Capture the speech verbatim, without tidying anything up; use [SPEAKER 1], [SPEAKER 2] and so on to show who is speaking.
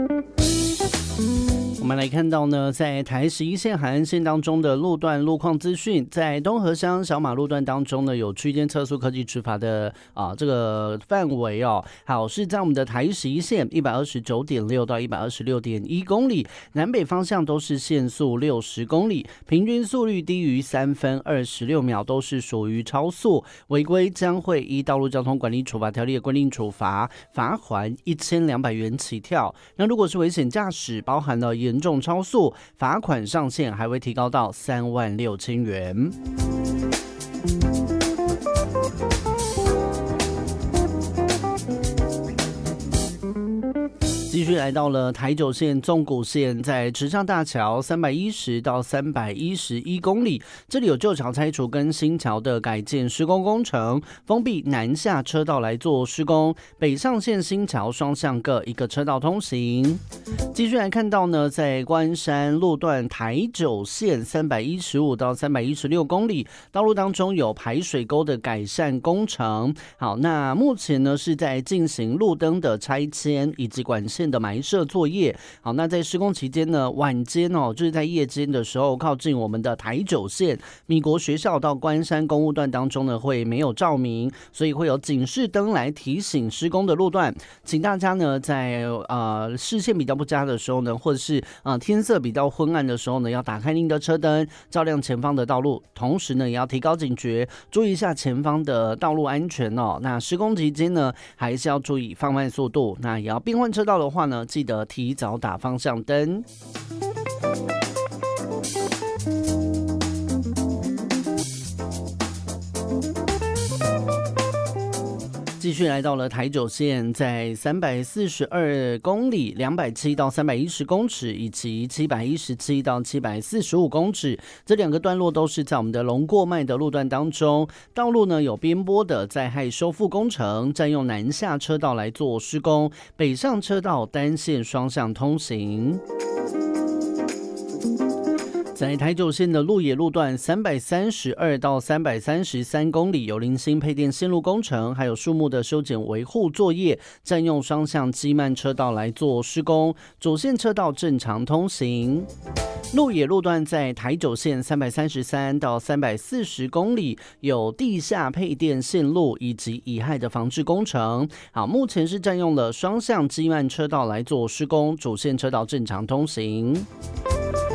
[SPEAKER 1] 我们来看到呢，在台十一线海岸线当中的路段路况资讯，在东河乡小马路段当中呢，有区间测速科技执法的啊这个范围哦。好，是在我们的台十一线一百二十九点六到一百二十六点一公里，南北方向都是限速六十公里，平均速率低于三分二十六秒，都是属于超速，违规将会依道路交通管理处罚条例的规定处罚，罚锾一千两百元起跳。那如果是危险驾驶，包含了严重超速，罚款上限还会提高到三万六千元。继续来到了台九线纵谷线，在池上大桥三百一十到三百一十一公里，这里有旧桥拆除跟新桥的改建施工工程，封闭南下车道来做施工，北上线新桥双向各一个车道通行。继续来看到呢，在关山路段台九线三百一十五到三百一十六公里，道路当中有排水沟的改善工程。好，那目前呢是在进行路灯的拆迁以及管线的埋设作业。好，那在施工期间呢，晚间哦，就是在夜间的时候，靠近我们的台九线米国学校到关山公路段当中呢，会没有照明，所以会有警示灯来提醒施工的路段，请大家呢在呃视线比较不佳的时候呢，或者是呃天色比较昏暗的时候呢，要打开您的车灯，照亮前方的道路，同时呢也要提高警觉，注意一下前方的道路安全哦。那施工期间呢，还是要注意放慢速度，那也要变换车道的话呢，记得提早打方向灯。继续来到了台九线，在三百四十二公里、两百七到三百一十公尺以及七百一十七到七百四十五公尺，这两个段落都是在我们的龙过脉的路段当中，道路呢有边坡的灾害修复工程，占用南下车道来做施工，北上车道单线双向通行。在台九线的鹿野路段三百三十二到三百三十三公里，有零星配电线路工程，还有树木的修剪维护作业，占用双向机慢车道来做施工，主线车道正常通行。鹿野路段在台九线三百三十三到三百四十公里，有地下配电线路以及乙亥的防治工程。好，目前是占用了双向机慢车道来做施工，主线车道正常通行。